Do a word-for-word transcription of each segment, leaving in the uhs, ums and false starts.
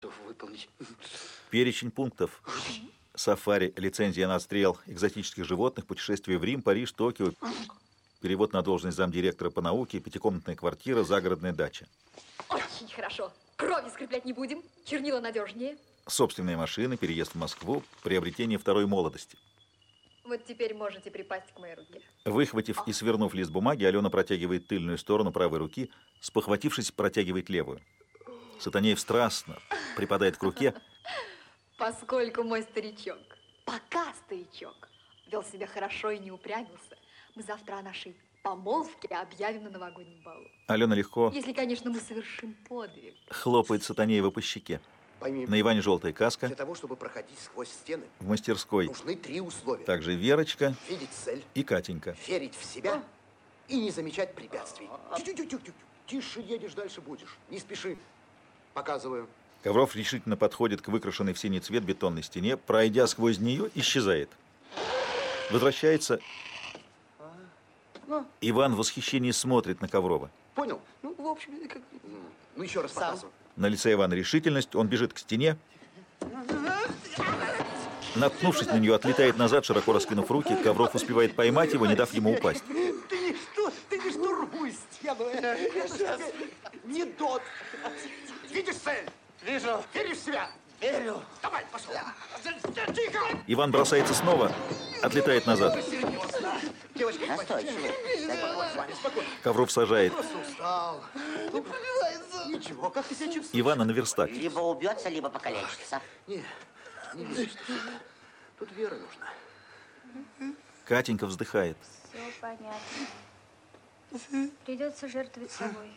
Выполнить. Перечень пунктов. Сафари, лицензия на отстрел экзотических животных, путешествие в Рим, Париж, Токио, перевод на должность замдиректора по науке, пятикомнатная квартира, загородная дача. Очень хорошо. Крови скреплять не будем, чернила надежнее. Собственные машины, переезд в Москву, приобретение второй молодости. Вот теперь можете припасть к моей руке. Выхватив и свернув лист бумаги, Алена протягивает тыльную сторону правой руки, спохватившись, протягивает левую. Сатанеев страстно припадает к руке. Поскольку мой старичок, пока старичок, вел себя хорошо и не упрямился, мы завтра о нашей помолвке объявим на новогоднем балу. Алена легко, если, конечно, мы совершим подвиг, хлопает Сатанеева по щеке. Пойми, На Иване желтая каска. для того, чтобы проходить сквозь стены, В мастерской нужны три условия. также Верочка Видеть цель, и Катенька. верить в себя и не замечать препятствий. Тю-тю-тю-тю-тю. Тише едешь, дальше будешь. Не спеши. Показываю. Ковров решительно подходит к выкрашенной в синий цвет бетонной стене, пройдя сквозь нее, исчезает. Возвращается. Иван в восхищении смотрит на Коврова. Понял? Ну, в общем, как... Ну, еще раз показываю. На лице Ивана решительность, он бежит к стене. Наткнувшись на нее, отлетает назад, широко раскинув руки. Ковров успевает поймать его, не дав ему упасть. Ты не что, ты не штурмуй стену. Не дот. Видишь цель? Вижу. Веришь в себя? Верю. Давай, пошел. Тихо. Иван бросается снова, отлетает назад. Девочка, Настойчивый. спокойно. Ковров сажает Устал. Не пробивается. Ничего, как ты себя чувствуешь? Ивана на верстак. Либо убьется, либо покалечится. Не, не веришь. Тут вера нужна. Катенька вздыхает. Все понятно. Придется жертвовать собой.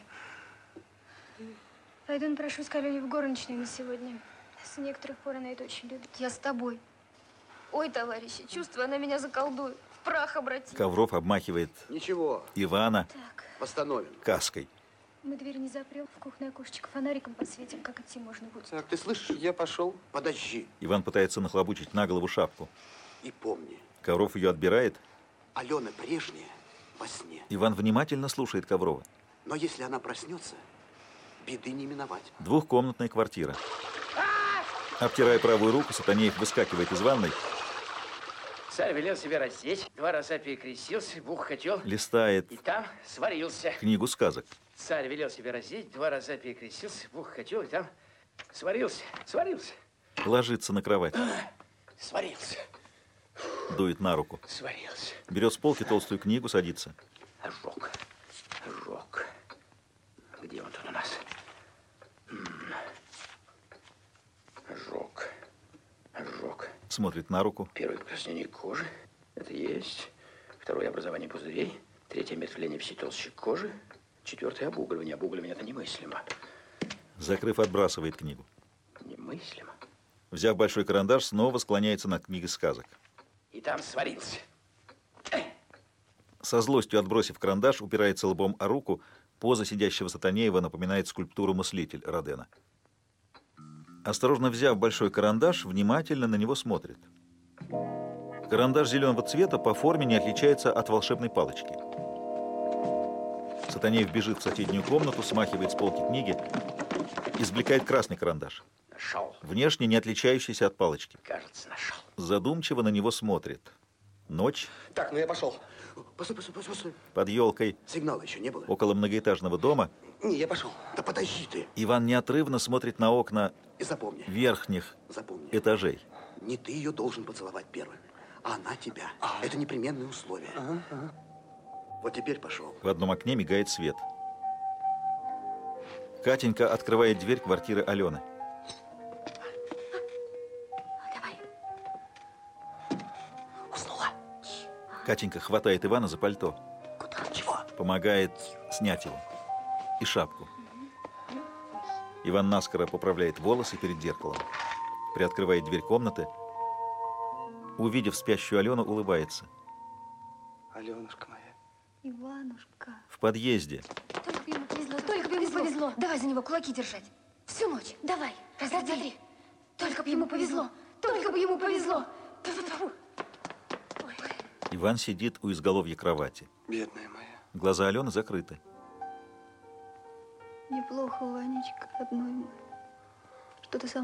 Пойду напрошусь к Алене в горничной на сегодня. С некоторых пор она это очень любит. Я с тобой. Ой, товарищи, чувствую, она меня заколдует. В прах обратит. Ковров обмахивает Ничего, Ивана Так, восстановим. каской. мы дверь не запрем, в кухне окошечко фонариком посветим, как идти можно будет. Так, ты слышишь? Я пошел. Подожди. Иван пытается нахлобучить на голову шапку. И помни, Ковров ее отбирает. Алена прежняя во сне. Иван внимательно слушает Коврова. Но если она проснется, беды не миновать. Двухкомнатная квартира. Обтирая правую руку, Сатанеев выскакивает из ванной, Царь велел себя раздеть, два раза перекрестился, бух хотел, листает и там сварился. книгу сказок. Царь велел себя раздеть, два раза перекрестился, бух хотел, и там сварился, сварился, Ложится на кровать, сварился, дует на руку. сварился. Берет с полки толстую книгу, садится. Ожог, ожог. Где он тут у нас? М. Ожог, ожог. Смотрит на руку. Первое покраснение кожи. Это есть. Второе образование пузырей. Третье омертвление всей толщи кожи. Четвертое обугливание. Обугливание это немыслимо. Закрыв, отбрасывает книгу. Немыслимо. Взяв большой карандаш, снова склоняется над книгой сказок. И там сварился. Со злостью отбросив карандаш, упирается лбом о руку. Поза сидящего Сатанеева напоминает скульптуру «Мыслитель» Родена. Осторожно взяв большой карандаш, внимательно на него смотрит. Карандаш зеленого цвета по форме не отличается от волшебной палочки. Сатанеев бежит в соседнюю комнату, смахивает с полки книги, извлекает красный карандаш, Нашел. внешне не отличающийся от палочки. Кажется, нашел. Задумчиво на него смотрит. Ночь. Так, ну я пошел. Постой, постой, постой, постой. Под елкой Сигнала еще не было? около многоэтажного дома Не, я пошел. Да подожди ты. Иван неотрывно смотрит на окна И запомни, верхних запомни. этажей. Не ты ее должен поцеловать первым, а она тебя. Это непременное условие. Вот теперь пошел. В одном окне мигает свет. Катенька открывает дверь квартиры Алены. Давай. Уснула. Катенька хватает Ивана за пальто, Куда? Чего? помогает снять его и шапку. Иван наскоро поправляет волосы перед зеркалом, приоткрывает дверь комнаты. Увидев спящую Алену, улыбается. Аленушка моя. Иванушка. В подъезде Только бы ему повезло, только бы ему повезло. Давай за него кулаки держать. Всю ночь. Давай. Раз, два, три. Только бы ему повезло. Только бы ему повезло. Тьфу-тьфу-тьфу. Ой. Иван сидит у изголовья кровати. Бедная моя. Глаза Алены закрыты. Неплохо, Ванечка, родной мой. что ты сам